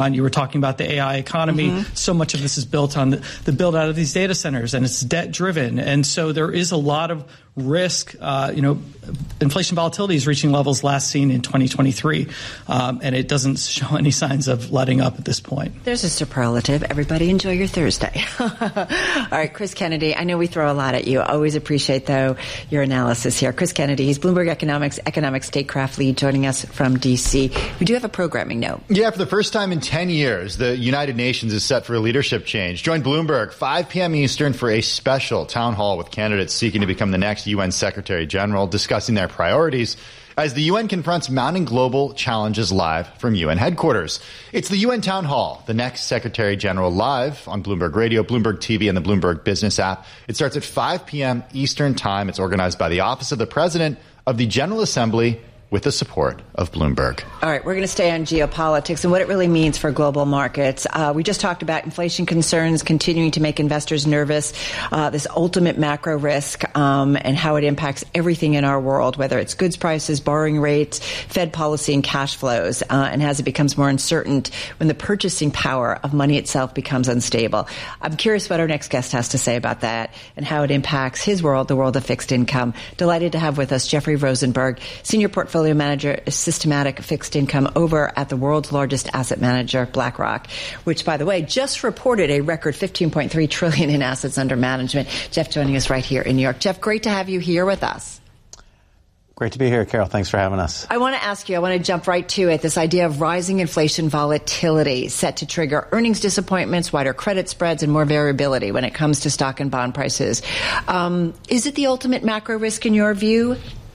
You were talking about the AI economy. So much of this is built on the build out of these data centers, and it's debt driven. And so there is a lot of risk. Inflation volatility is reaching levels last seen in 2023, and it doesn't show any signs of letting up at this point. There's a superlative. Everybody enjoy your Thursday. All right, Chris Kennedy, I know we throw a lot at you. I always appreciate, though, your analysis here. Chris Kennedy, he's Bloomberg Economic Statecraft Lead, joining us from D.C. We do have a programming note. Yeah, for the first time in 10 years, the United Nations is set for a leadership change. Join Bloomberg, 5 p.m. Eastern, for a special town hall with candidates seeking to become the next UN Secretary General, discussing their priorities as the UN confronts mounting global challenges live from UN headquarters. It's the UN Town Hall, the next Secretary General, live on Bloomberg Radio, Bloomberg TV, and the Bloomberg Business app. It starts at 5 p.m. Eastern Time. It's organized by the Office of the President of the General Assembly, with the support of Bloomberg. All right, we're going to stay on geopolitics and what it really means for global markets. We just talked about inflation concerns continuing to make investors nervous, this ultimate macro risk, and how it impacts everything in our world, whether it's goods prices, borrowing rates, Fed policy, and cash flows, and as it becomes more uncertain when the purchasing power of money itself becomes unstable. I'm curious what our next guest has to say about that and how it impacts his world, the world of fixed income. Delighted to have with us Jeffrey Rosenberg, Senior Portfolio Manager, Systematic Fixed Income over at the world's largest asset manager, BlackRock, which, by the way, just reported a record $15.3 trillion in assets under management. Jeff joining us right here in New York. Jeff, great to have you here with us. Great to be here, Carol. Thanks for having us. I want to jump right to it. This idea of rising inflation volatility set to trigger earnings disappointments, wider credit spreads, and more variability when it comes to stock and bond prices. Is it the ultimate macro risk in your view?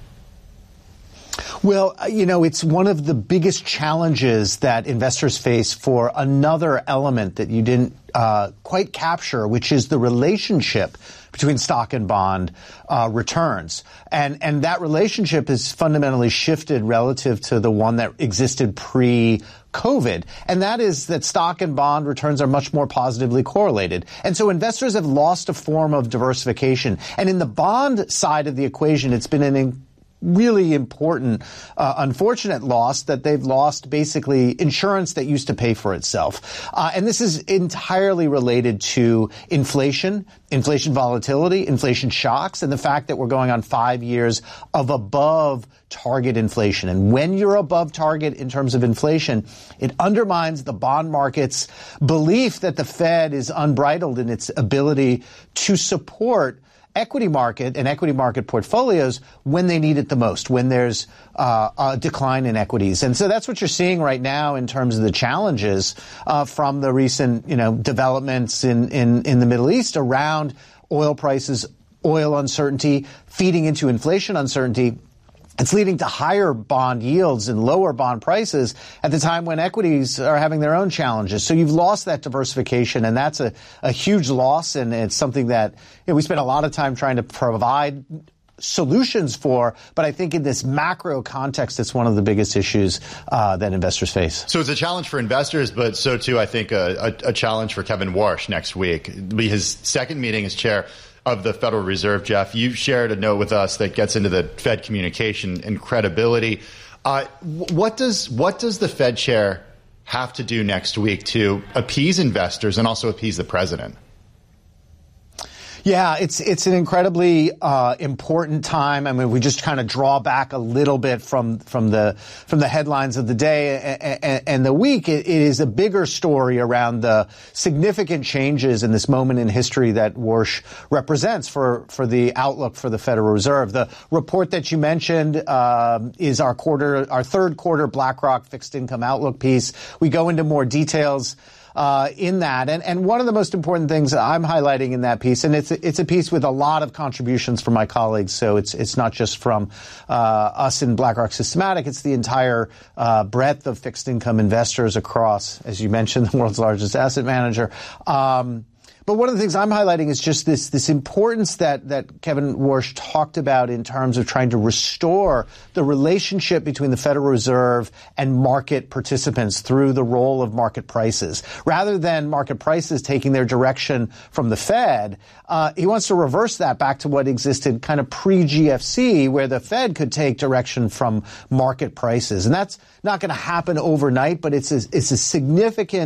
Well, it's one of the biggest challenges that investors face for another element that you didn't quite capture, which is the relationship between stock and bond returns. And that relationship is fundamentally shifted relative to the one that existed pre-COVID. And that is that stock and bond returns are much more positively correlated. And so investors have lost a form of diversification. And in the bond side of the equation, it's been an really important, unfortunate loss that they've lost basically insurance that used to pay for itself. And this is entirely related to inflation volatility, inflation shocks, and the fact that we're going on 5 years of above target inflation. And when you're above target in terms of inflation, it undermines the bond market's belief that the Fed is unbridled in its ability to support equity market and equity market portfolios when they need it the most, when there's a decline in equities. And so that's what you're seeing right now in terms of the challenges from the recent, developments in the Middle East around oil prices, oil uncertainty, feeding into inflation uncertainty. It's leading to higher bond yields and lower bond prices at the time when equities are having their own challenges. So you've lost that diversification, and that's a huge loss, and it's something that we spend a lot of time trying to provide solutions for. But I think in this macro context, it's one of the biggest issues that investors face. So it's a challenge for investors, but so too, I think, a challenge for Kevin Warsh next week. It'll be his second meeting as chair of the Federal Reserve. Jeff, you shared a note with us that gets into the Fed communication and credibility. What does the Fed chair have to do next week to appease investors and also appease the president? Yeah, it's an incredibly important time. I mean, we just kind of draw back a little bit from the headlines of the day and the week. It is a bigger story around the significant changes in this moment in history that Warsh represents for the outlook for the Federal Reserve. The report that you mentioned is our third quarter BlackRock fixed income outlook piece. We go into more details in that. And one of the most important things I'm highlighting in that piece, and it's a piece with a lot of contributions from my colleagues, so it's not just from us in BlackRock Systematic, it's the entire breadth of fixed income investors across, as you mentioned, the world's largest asset manager. But one of the things I'm highlighting is just this importance that Kevin Warsh talked about in terms of trying to restore the relationship between the Federal Reserve and market participants through the role of market prices. Rather than market prices taking their direction from the Fed, he wants to reverse that back to what existed kind of pre-GFC, where the Fed could take direction from market prices. And that's not going to happen overnight, but it's a significant